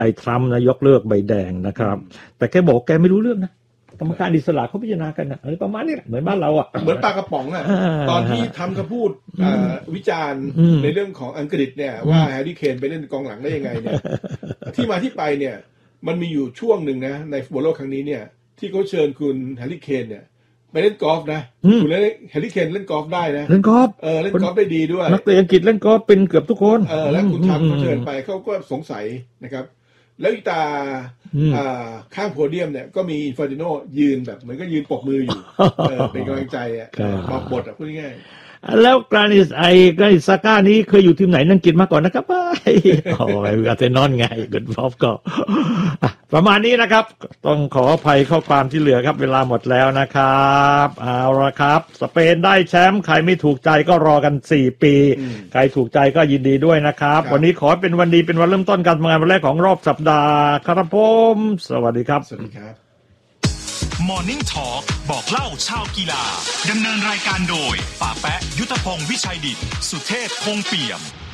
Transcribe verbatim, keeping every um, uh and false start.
ไอ้ทรัมป์นะยกเลิกใบแดงนะครับแต่แกบอกแกไม่รู้เรื่องนะกรรมการอิสระเขาพิจารณากันนะอะไรประมาณนี้แหละเหมือนบ้านเราอ่ะเหมือนปลากระป๋องอ่ะตอนที่ทำก็พูดวิจารณ์ในเรื่องของอังกฤษเนี่ยว่าแฮร์รี่เคนไปเล่นกองหลังได้ยังไงเนี่ยที่มาที่ไปเนี่ยมันมีอยู่ช่วงหนึ่งนะในฟุตบอลโลกครั้งนี้เนี่ยที่เขาเชิญคุณแฮร์รี่เคนเนี่ยไปเล่นกอล์ฟนะคุณเล่นแฮร์รี่เคนเล่นกอล์ฟได้นะเล่นกอล์ฟเออเล่นกอล์ฟได้ดีด้วยนักเตะอังกฤษเล่นกอล์ฟเป็นเกือบทุกคนเออแล้วคุณทำเขาเชิญไปเขาก็สงสัยนะครับแล้วอีตาข้างโพเดียมเนี่ยก็มีอินฟาติโนยืนแบบเหมือนก็ยืนปรบมืออยู่เป็นกำลังใจอ่ะบอกบทอ่ะพูดง่ายแล้วกรานิสไอกรานิสซาก้านี้เคยอยู่ทีมไหนนั่งกินมาก่อนนะครับโอ้ยอาร์เซนอลไงกุดฟอฟก็ประมาณนี้นะครับต้องขออภัยข้อความที่เหลือครับเวลาหมดแล้วนะครับเอาละครับสเปนได้แชมป์ใครไม่ถูกใจก็รอกันสี่ปีใครถูกใจก็ยินดีด้วยนะครับวันนี้ขอเป็นวันดีเป็นวันเริ่มต้นการทำงานวันแรกของรอบสัปดาห์ครับผมสวัสดีครับสวัสดีครับ Morning Talk บอกเล่าชาวกีฬาดำเนินรายการโดยป๋าแป๊ะยุทธพงษ์วิชัยดิษฐ์สุเทพคงเปี่ยม